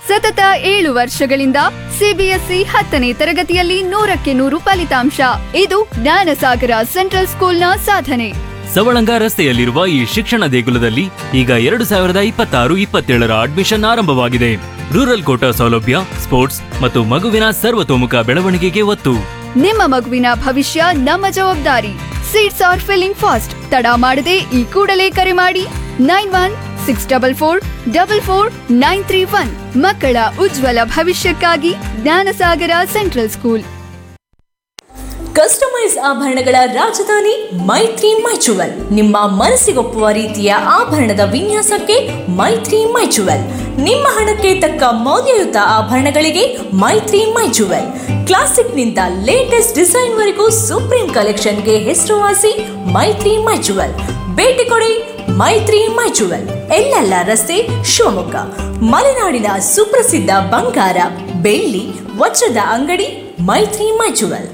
ಸತತ 7 ವರ್ಷಗಳಿಂದ ಸಿಬಿಎಸ್ಇ 10ನೇ ತರಗತಿಯಲ್ಲಿ 100ಕ್ಕೆ 100 ಫಲಿತಾಂಶ. ಇದು ಜ್ಞಾನಸಾಗರ ಸೆಂಟ್ರಲ್ ಸ್ಕೂಲ್ನ ಸಾಧನೆ. ಸವಳಂಗ ರಸ್ತೆಯಲ್ಲಿರುವ ಈ ಶಿಕ್ಷಣ ದೇಗುಲದಲ್ಲಿ ಈಗ 2026-27ರ ಅಡ್ಮಿಷನ್ ಆರಂಭವಾಗಿದೆ. ರೂರಲ್ ಕೋಟಾ ಸೌಲಭ್ಯ, ಸ್ಪೋರ್ಟ್ಸ್ ಮತ್ತು ಮಗುವಿನ ಸರ್ವತೋಮುಖ ಬೆಳವಣಿಗೆಗೆ ಒತ್ತು. ನಿಮ್ಮ ಮಗುವಿನ ಭವಿಷ್ಯ ನಮ್ಮ ಜವಾಬ್ದಾರಿ. Seats R filling fast. ತಡ ಮಾಡದೆ ಈ ಕೂಡಲೇ ಕರೆ ಮಾಡಿ 9164444931. ಮಕ್ಕಳ ಉಜ್ವಲ ಭವಿಷ್ಯಕ್ಕಾಗಿ ಜ್ಞಾನಸಾಗರ ಸೆಂಟ್ರಲ್ ಸ್ಕೂಲ್. ಕಸ್ಟಮೈಸ್ ಆಭರಣಗಳ ರಾಜಧಾನಿ ಮೈತ್ರಿ ಮೈಚುವಲ್. ನಿಮ್ಮ ಮನಸ್ಸಿಗೊಪ್ಪುವ ರೀತಿಯ ಆಭರಣದ ವಿನ್ಯಾಸಕ್ಕೆ ಮೈತ್ರಿ ಮೈಚುವಲ್. ನಿಮ್ಮ ಹಣಕ್ಕೆ ತಕ್ಕ ಮೌಲ್ಯಯುತ ಆಭರಣಗಳಿಗೆ ಮೈತ್ರಿ ಮೈಚುವಲ್. ಕ್ಲಾಸಿಕ್ನಿಂದ ಲೇಟೆಸ್ಟ್ ಡಿಸೈನ್ ವರೆಗೂ ಸುಪ್ರೀಂ ಕಲೆಕ್ಷನ್ಗೆ ಹೆಸರುವಾಸಿ ಮೈತ್ರಿ ಮೈಚುವಲ್. ಭೇಟಿ ಕೊಡಿ ಮೈತ್ರಿ ಮೈಚುವಲ್, ಎಲ್ಲೆಲ್ಲ ರಸ್ತೆ, ಶಿವಮೊಗ್ಗ. ಮಲೆನಾಡಿನ ಸುಪ್ರಸಿದ್ಧ ಬಂಗಾರ, ಬೆಳ್ಳಿ, ವಜ್ರದ ಅಂಗಡಿ ಮೈತ್ರಿ ಮೈಚುವಲ್.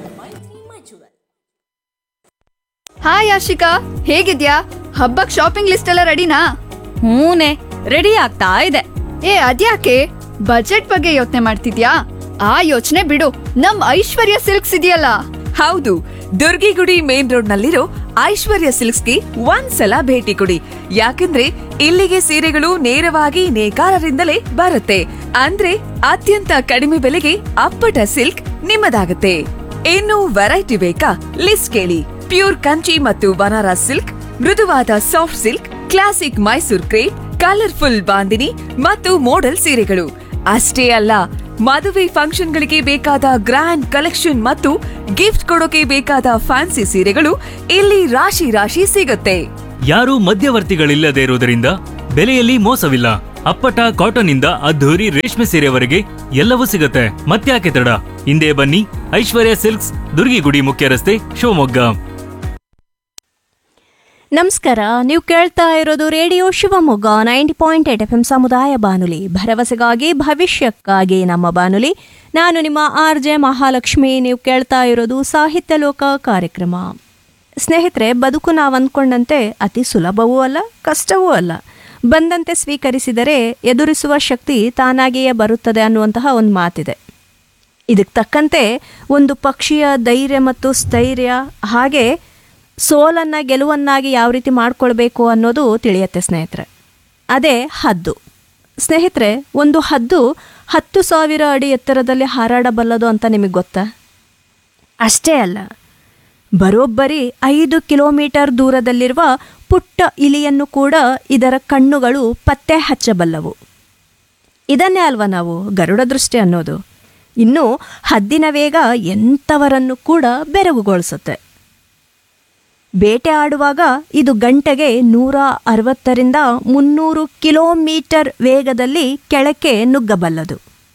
ಹಾಯ್ ಆಶಿಕಾ, ಹೇಗಿದ್ಯಾ? ಹಬ್ಬಕ್ ಶಾಪಿಂಗ್ ಲಿಸ್ಟ್ ಎಲ್ಲ ರೆಡಿನಾ? ಹೂನೆ, ರೆಡಿ ಆಗ್ತಾ ಇದೆ. ಅದ್ಯಾಕೆ ಬಜೆಟ್ ಬಗ್ಗೆ ಯೋಚನೆ ಮಾಡ್ತಿದ್ಯಾ? ಆ ಯೋಚನೆ ಬಿಡು, ನಮ್ ಐಶ್ವರ್ಯ ಸಿಲ್ಕ್ಸ್ ಇದೆಯಲ್ಲ. ಹೌದು, ದುರ್ಗಿಗುಡಿ ಮೇನ್ ರೋಡ್ ನಲ್ಲಿರೋ ಐಶ್ವರ್ಯ ಸಿಲ್ಕ್ಸ್ಗೆ ಒಂದ್ಸಲ ಭೇಟಿ ಕೊಡಿ. ಯಾಕಂದ್ರೆ ಇಲ್ಲಿಗೆ ಸೀರೆಗಳು ನೇರವಾಗಿ ನೇಕಾರರಿಂದಲೇ ಬರುತ್ತೆ. ಅಂದ್ರೆ ಅತ್ಯಂತ ಕಡಿಮೆ ಬೆಲೆಗೆ ಅಪ್ಪಟ ಸಿಲ್ಕ್ ನಿಮ್ಮದಾಗುತ್ತೆ. ಇನ್ನು ವೆರೈಟಿ ಬೇಕಾ? ಲಿಸ್ಟ್ ಕೇಳಿ. ಪ್ಯೂರ್ ಕಂಚಿ ಮತ್ತು ಬನಾರಸ್ ಸಿಲ್ಕ್, ಮೃದುವಾದ soft silk, classic Mysore crepe, colourful bandhani ಮತ್ತು ಮೋಡಲ್ ಸೀರೆಗಳು ಅಷ್ಟೇ ಅಲ್ಲ, ಮದುವೆ ಫಂಕ್ಷನ್ಗಳಿಗೆ ಬೇಕಾದ ಗ್ರ್ಯಾಂಡ್ ಕಲೆಕ್ಷನ್ ಮತ್ತು ಗಿಫ್ಟ್ ಕೊಡೋಕೆ ಬೇಕಾದ ಫ್ಯಾನ್ಸಿ ಸೀರೆಗಳು ಇಲ್ಲಿ ರಾಶಿ ರಾಶಿ ಸಿಗುತ್ತೆ. ಯಾರೂ ಮಧ್ಯವರ್ತಿಗಳಿಲ್ಲದೆ ಇರುವುದರಿಂದ ಬೆಲೆಯಲ್ಲಿ ಮೋಸವಿಲ್ಲ. ಅಪ್ಪಟ ಕಾಟನ್ ಇಂದ ಅದ್ಧೂರಿ ರೇಷ್ಮೆ ಸೀರೆವರೆಗೆ ಎಲ್ಲವೂ ಸಿಗುತ್ತೆ. ಮತ್ತ್ಯಾಕೆ ತಡ? ಹಿಂದೆ ಬನ್ನಿ, ಐಶ್ವರ್ಯ ಸಿಲ್ಕ್ಸ್, ದುರ್ಗಿಗುಡಿ ಮುಖ್ಯ ರಸ್ತೆ, ಶಿವಮೊಗ್ಗ. ನಮಸ್ಕಾರ, ನೀವು ಕೇಳ್ತಾ ಇರೋದು ರೇಡಿಯೋ ಶಿವಮೊಗ್ಗ 90.8 FM ಸಮುದಾಯ ಬಾನುಲಿ, ಭರವಸೆಗಾಗಿ ಭವಿಷ್ಯಕ್ಕಾಗಿ ನಮ್ಮ ಬಾನುಲಿ. ನಾನು ನಿಮ್ಮ RJ ಮಹಾಲಕ್ಷ್ಮಿ. ನೀವು ಕೇಳ್ತಾ ಇರೋದು ಸಾಹಿತ್ಯ ಲೋಕ ಕಾರ್ಯಕ್ರಮ. ಸ್ನೇಹಿತರೆ, ಬದುಕು ನಾವು ಅಂದ್ಕೊಂಡಂತೆ ಅತಿ ಸುಲಭವೂ ಅಲ್ಲ, ಕಷ್ಟವೂ ಅಲ್ಲ. ಬಂದಂತೆ ಸ್ವೀಕರಿಸಿದರೆ ಎದುರಿಸುವ ಶಕ್ತಿ ತಾನಾಗಿಯೇ ಬರುತ್ತದೆ ಅನ್ನುವಂತಹ ಒಂದು ಮಾತಿದೆ. ಇದಕ್ಕೆ ತಕ್ಕಂತೆ ಒಂದು ಪಕ್ಷಿಯ ಧೈರ್ಯ ಮತ್ತು ಸ್ಥೈರ್ಯ, ಹಾಗೆ ಸೋಲನ್ನು ಗೆಲುವನ್ನಾಗಿ ಯಾವ ರೀತಿ ಮಾಡ್ಕೊಳ್ಬೇಕು ಅನ್ನೋದು ತಿಳಿಯುತ್ತೆ ಸ್ನೇಹಿತರೆ. ಅದೇ ಹದ್ದು. ಸ್ನೇಹಿತರೆ, ಒಂದು ಹದ್ದು 10,000 ಅಡಿ ಎತ್ತರದಲ್ಲಿ ಹಾರಾಡಬಲ್ಲದು ಅಂತ ನಿಮಗೆ ಗೊತ್ತಾ? ಅಷ್ಟೇ ಅಲ್ಲ, ಬರೋಬ್ಬರಿ 5 ಕಿಲೋಮೀಟರ್ ದೂರದಲ್ಲಿರುವ ಪುಟ್ಟ ಇಲಿಯನ್ನು ಕೂಡ ಇದರ ಕಣ್ಣುಗಳು ಪತ್ತೆ ಹಚ್ಚಬಲ್ಲವು. ಇದನ್ನೇ ಅಲ್ವಾ ನಾವು ಗರುಡ ದೃಷ್ಟಿ ಅನ್ನೋದು. ಇನ್ನು ಹದ್ದಿನ ವೇಗ ಎಂಥವರನ್ನು ಕೂಡ ಬೆರಗುಗೊಳಿಸುತ್ತೆ. ಬೇಟೆ ಆಡುವಾಗ ಇದು ಗಂಟೆಗೆ 160ರಿಂದ 300 ಕಿಲೋಮೀಟರ್ ವೇಗದಲ್ಲಿ ಕೆಳಕ್ಕೆ ನುಗ್ಗಬಲ್ಲದು.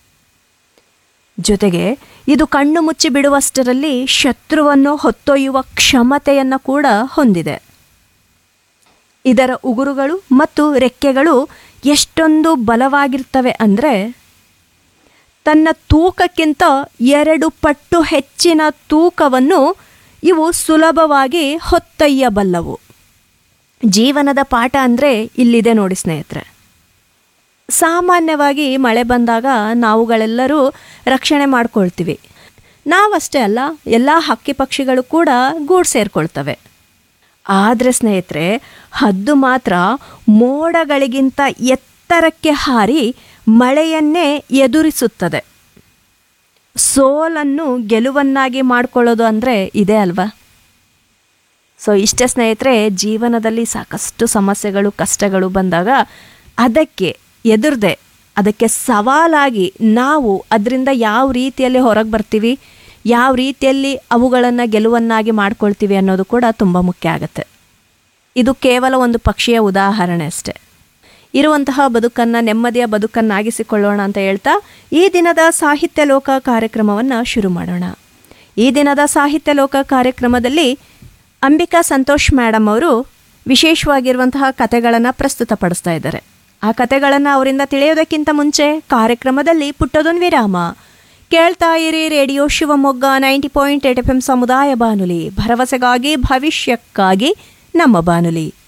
ಜೊತೆಗೆ ಇದು ಕಣ್ಣು ಮುಚ್ಚಿ ಬಿಡುವಷ್ಟರಲ್ಲಿ ಶತ್ರುವನ್ನು ಹೊತ್ತೊಯ್ಯುವ ಕ್ಷಮತೆಯನ್ನು ಕೂಡ ಹೊಂದಿದೆ. ಇದರ ಉಗುರುಗಳು ಮತ್ತು ರೆಕ್ಕೆಗಳು ಎಷ್ಟೊಂದು ಬಲವಾಗಿರ್ತವೆ ಅಂದರೆ, ತನ್ನ ತೂಕಕ್ಕಿಂತ 2 ಪಟ್ಟು ಹೆಚ್ಚಿನ ತೂಕವನ್ನು ಇವು ಸುಲಭವಾಗಿ ಹೊತ್ತೊಯ್ಯಬಲ್ಲವು. ಜೀವನದ ಪಾಠ ಅಂದರೆ ಇಲ್ಲಿದೆ ನೋಡಿ ಸ್ನೇಹಿತರೆ. ಸಾಮಾನ್ಯವಾಗಿ ಮಳೆ ಬಂದಾಗ ನಾವುಗಳೆಲ್ಲರೂ ರಕ್ಷಣೆ ಮಾಡ್ಕೊಳ್ತೀವಿ. ನಾವಷ್ಟೇ ಅಲ್ಲ, ಎಲ್ಲ ಹಕ್ಕಿ ಪಕ್ಷಿಗಳು ಕೂಡ ಗೂಡು ಸೇರ್ಕೊಳ್ತವೆ. ಆದರೆ ಸ್ನೇಹಿತರೆ, ಹದ್ದು ಮಾತ್ರ ಮೋಡಗಳಿಗಿಂತ ಎತ್ತರಕ್ಕೆ ಹಾರಿ ಮಳೆಯನ್ನೇ ಎದುರಿಸುತ್ತದೆ. ಸೋಲನ್ನು ಗೆಲುವನ್ನಾಗಿ ಮಾಡಿಕೊಳ್ಳೋದು ಅಂದರೆ ಇದೇ ಅಲ್ವಾ? ಸೊ ಇಷ್ಟೇ ಸ್ನೇಹಿತರೆ, ಜೀವನದಲ್ಲಿ ಸಾಕಷ್ಟು ಸಮಸ್ಯೆಗಳು, ಕಷ್ಟಗಳು ಬಂದಾಗ ಅದಕ್ಕೆ ಎದುರದೆ, ಅದಕ್ಕೆ ಸವಾಲಾಗಿ ನಾವು ಅದರಿಂದ ಯಾವ ರೀತಿಯಲ್ಲಿ ಹೊರಗೆ ಬರ್ತೀವಿ, ಯಾವ ರೀತಿಯಲ್ಲಿ ಅವುಗಳನ್ನು ಗೆಲುವನ್ನಾಗಿ ಮಾಡ್ಕೊಳ್ತೀವಿ ಅನ್ನೋದು ಕೂಡ ತುಂಬ ಮುಖ್ಯ ಆಗುತ್ತೆ. ಇದು ಕೇವಲ ಒಂದು ಪಕ್ಷಿಯ ಉದಾಹರಣೆ ಅಷ್ಟೆ. ಇರುವಂತಹ ಬದುಕನ್ನು ನೆಮ್ಮದಿಯ ಬದುಕನ್ನಾಗಿಸಿಕೊಳ್ಳೋಣ ಅಂತ ಹೇಳ್ತಾ ಈ ದಿನದ ಸಾಹಿತ್ಯ ಲೋಕ ಕಾರ್ಯಕ್ರಮವನ್ನು ಶುರು ಮಾಡೋಣ. ಈ ದಿನದ ಸಾಹಿತ್ಯ ಲೋಕ ಕಾರ್ಯಕ್ರಮದಲ್ಲಿ ಅಂಬಿಕಾ ಸಂತೋಷ್ ಮೇಡಮ್ ಅವರು ವಿಶೇಷವಾಗಿರುವಂತಹ ಕಥೆಗಳನ್ನು ಪ್ರಸ್ತುತಪಡಿಸ್ತಾ ಇದ್ದಾರೆ. ಆ ಕಥೆಗಳನ್ನು ಅವರಿಂದ ತಿಳಿಯೋದಕ್ಕಿಂತ ಮುಂಚೆ ಕಾರ್ಯಕ್ರಮದಲ್ಲಿ ಪುಟ್ಟದೊಂದು ವಿರಾಮ. ಕೇಳ್ತಾ ಇರಿ ರೇಡಿಯೋ ಶಿವಮೊಗ್ಗ 90.8 FM ಸಮುದಾಯ ಬಾನುಲಿ, ಭರವಸೆಗಾಗಿ ಭವಿಷ್ಯಕ್ಕಾಗಿ ನಮ್ಮ ಬಾನುಲಿ.